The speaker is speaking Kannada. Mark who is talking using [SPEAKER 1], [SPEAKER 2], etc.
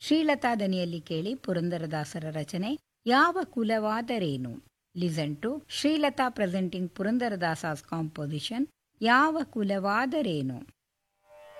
[SPEAKER 1] ಶ್ರೀಲತಾ ದನಿಯಲ್ಲಿ ಕೇಳಿ ಪುರಂದರದಾಸರ ರಚನೆ ಯಾವ ಕುಲವಾದರೇನು. Listen to Srilatha presenting ಪುರಂದರದಾಸಾಸ್ composition ಯಾವ ಕುಲವಾದರೇನು.